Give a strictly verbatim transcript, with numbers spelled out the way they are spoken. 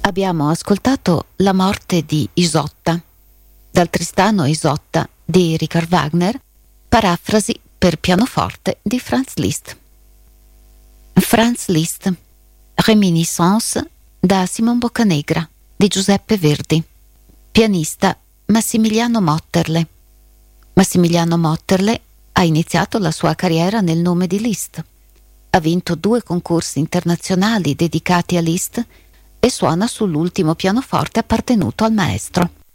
Abbiamo ascoltato La morte di Isotta, dal Tristano e Isotta di Richard Wagner, parafrasi per pianoforte di Franz Liszt. Franz Liszt, Reminiscence da Simon Boccanegra di Giuseppe Verdi. Pianista Massimiliano Motterle. Massimiliano Motterle ha iniziato la sua carriera nel nome di Liszt. Ha vinto due concorsi internazionali dedicati a Liszt e suona sull'ultimo pianoforte appartenuto al maestro.